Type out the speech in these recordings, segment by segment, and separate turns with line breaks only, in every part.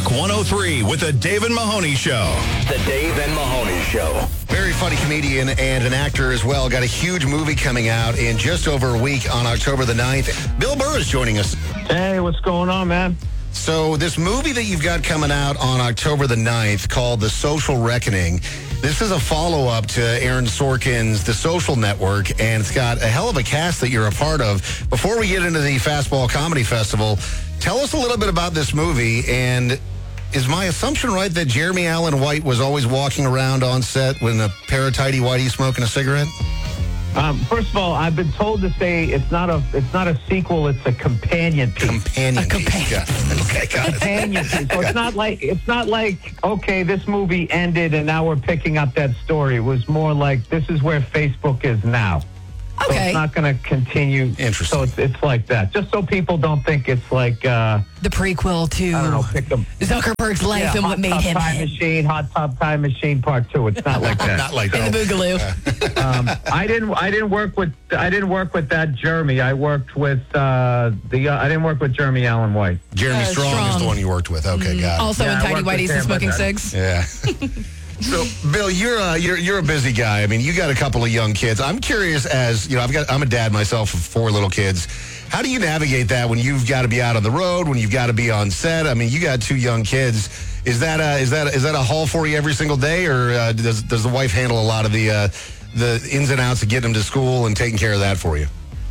Rock 103 with the Dave and Mahoney Show.
The Dave and Mahoney Show.
Very funny comedian and an actor as well. Got a huge movie coming out in just over a week on October the 9th. Bill Burr is joining us.
Hey, what's going on, man?
So this movie that you've got coming out on October the 9th called The Social Reckoning, this is a follow-up to Aaron Sorkin's The Social Network, and it's got a hell of a cast that you're a part of. Before we get into the Fastball Comedy Festival, tell us a little bit about this movie, and is my assumption right that Jeremy Allen White was always walking around on set with a pair of tighty whities smoking a cigarette?
First of all, I've been told to say it's not a sequel, it's a companion piece.
Companion piece. Yeah. Okay, got it.
Companion piece. So it's not like okay, this movie ended and now we're picking up that story. It was more like this is where Facebook is now.
Okay.
So it's not going to continue.
Interesting.
So it's like that. Just so people don't think it's like
the prequel to
I don't know, pick them.
Zuckerberg's life and what made him
Hot Tub Time Machine Part 2. It's not like that.
Not like
in
that.
the Boogaloo.
I didn't work with that Jeremy. I worked with I didn't work with Jeremy Allen White.
Jeremy Strong is the one you worked with. Okay, got it.
Also in
I
tidy
worked with
whities
him,
and smoking
but
cigs.
Yeah. So, Bill, you're a busy guy. I mean, you got a couple of young kids. I'm curious, as you know, I'm a dad myself of 4 little kids. How do you navigate that when you've got to be out on the road, when you've got to be on set? I mean, you got 2 young kids. Is that a haul for you every single day, or does the wife handle a lot of the ins and outs of getting them to school and taking care of that for you?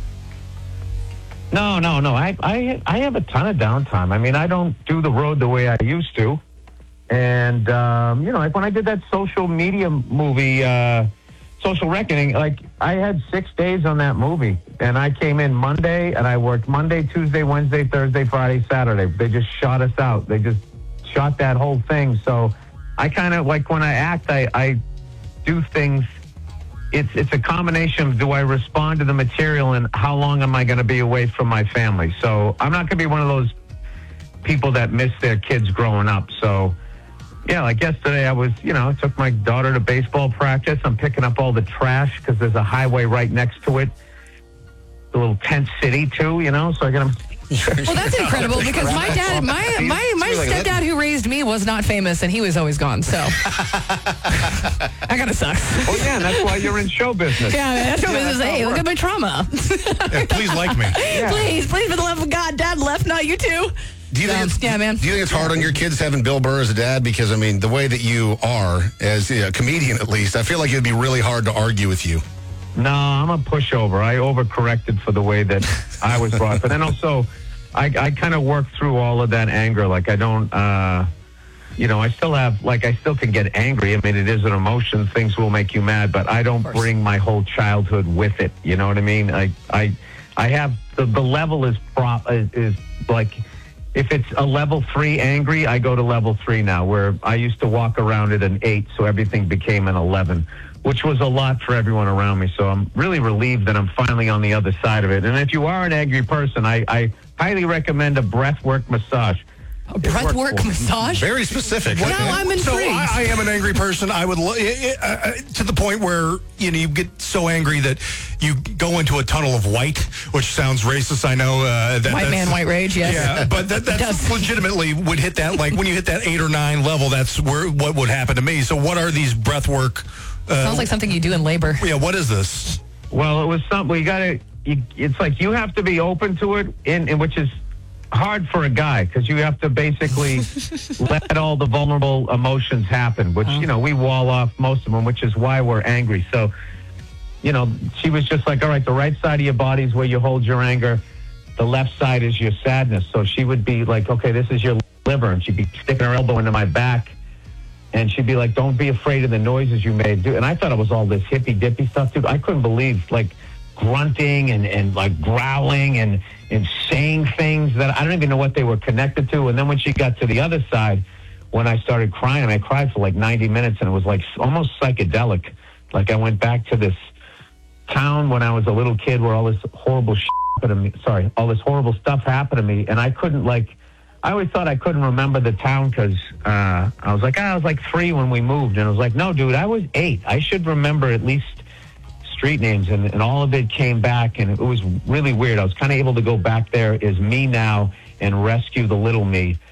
No. I have a ton of downtime. I mean, I don't do the road the way I used to. And, like when I did that social media movie, Social Reckoning, like I had 6 days on that movie. And I came in Monday and I worked Monday, Tuesday, Wednesday, Thursday, Friday, Saturday. They just shot us out. They just shot that whole thing. So I kind of, like when I act, I do things. It's a combination of do I respond to the material and how long am I going to be away from my family. So I'm not going to be one of those people that miss their kids growing up. So, yeah, like yesterday I took my daughter to baseball practice. I'm picking up all the trash because there's a highway right next to it. A little tent city too, so I got them.
Well, that's incredible because my dad, my stepdad who raised me was not famous and he was always gone. So that kind of sucks.
Oh yeah, and that's why you're in show business.
Yeah, that's show business. Hey, look at my trauma.
Yeah, please like me.
Yeah.
Please, for the love of God, Dad left, not you too.
Do you think
man.
Do you think it's hard on your kids having Bill Burr as a dad? Because, I mean, the way that you are, as a comedian at least, I feel like it would be really hard to argue with you.
No, I'm a pushover. I overcorrected for the way that I was brought up. But then also, I kind of work through all of that anger. Like, I don't, I still can get angry. I mean, it is an emotion. Things will make you mad. But I don't bring my whole childhood with it. You know what I mean? I have, the level is like... If it's a level 3 angry, I go to level 3 now, where I used to walk around at an 8, so everything became an 11, which was a lot for everyone around me. So I'm really relieved that I'm finally on the other side of it. And if you are an angry person, I highly recommend a breathwork massage.
A breathwork massage?
Very specific.
Now I'm intrigued.
So I am an angry person. I would to the point where you get so angry that you go into a tunnel of white, which sounds racist. I know.
White man, white rage. Yes.
Yeah, but that's legitimately would hit that. Like when you hit that 8 or 9 level, that's what would happen to me. So what are these breathwork?
Sounds like something you do in labor.
Yeah. What is this?
Well, it was something it's like you have to be open to it, in which is hard for a guy because you have to basically let all the vulnerable emotions happen, which, we wall off most of them, which is why we're angry. So, she was just like, all right, the right side of your body is where you hold your anger. The left side is your sadness. So she would be like, okay, this is your liver. And she'd be sticking her elbow into my back. And she'd be like, don't be afraid of the noises you made. And I thought it was all this hippy-dippy stuff, too. I couldn't believe, like, grunting and like growling and saying things that I don't even know what they were connected to. And then when she got to the other side, when I started crying, I cried for like 90 minutes and it was like almost psychedelic. Like I went back to this town when I was a little kid where all this horrible all this horrible stuff happened to me. And I couldn't I always thought I couldn't remember the town because I was like 3 when we moved. And I was like, no, dude, I was 8. I should remember at least street names, and all of it came back, and it was really weird. I was kind of able to go back there as me now and rescue the little me.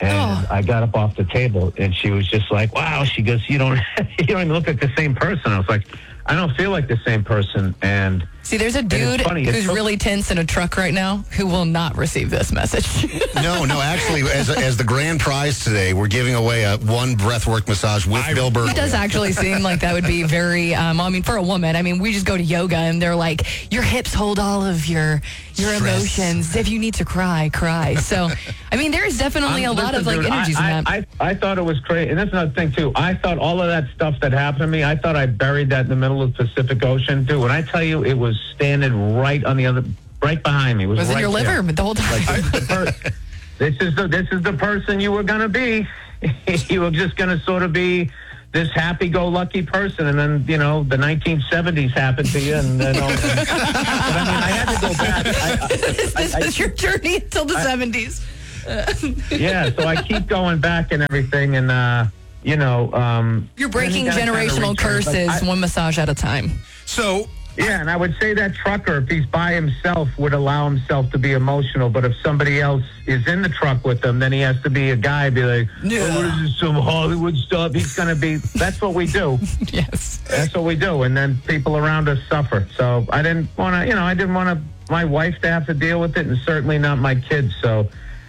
And I got up off the table, and she was just like, wow. She goes, you don't even look like the same person. I was like, I don't feel like the same person. And
see, there's a dude who's really tense in a truck right now who will not receive this message.
No, actually, as the grand prize today, we're giving away a one breathwork massage with Bill Burr.
It does actually seem like that would be very, for a woman, we just go to yoga and they're like, your hips hold all of your emotions. If you need to cry. So, there's definitely a lot of energies in that.
I thought it was crazy. And that's another thing, too. I thought all of that stuff that happened to me, I thought I buried that in the middle of the Pacific Ocean, too. When I tell you, it was standing right on the other, right behind me. It was
in
right
your liver the whole time.
This is the person you were going to be. You were just going to sort of be this happy-go-lucky person, and then, the 1970s happened to you, and then all that. But, I had to go back.
This was your journey until the 70s.
Yeah, so I keep going back and everything, and,
you're breaking generational curses one massage at a time.
So...
yeah, and I would say that trucker, if he's by himself, would allow himself to be emotional. But if somebody else is in the truck with him, then he has to be a guy, be like, what is this, some Hollywood stuff? He's going to be, that's what we do.
Yes.
That's what we do. And then people around us suffer. So I didn't want to, I didn't want my wife to have to deal with it, and certainly not my kids. So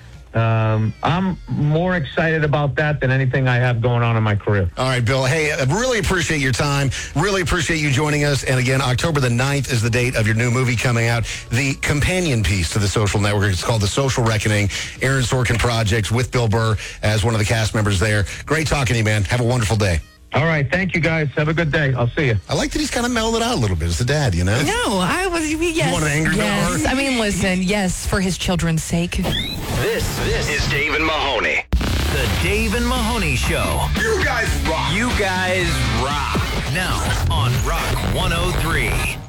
I'm more excited about that than anything I have going on in my career.
All right, Bill. Hey, I really appreciate your time. Really appreciate you joining us. And again, October the 9th is the date of your new movie coming out. The companion piece to The Social Network. It's called The Social Reckoning. Aaron Sorkin Project with Bill Burr as one of the cast members there. Great talking to you, man. Have a wonderful day.
All right. Thank you, guys. Have a good day. I'll see you.
I like that he's kind of mellowed out a little bit as a dad,
No, I was, yes.
You want an angry
yes. Listen, yes, for his children's sake.
This is Dave and Mahoney. The Dave and Mahoney Show.
You guys rock.
You guys rock. Now on Rock 103.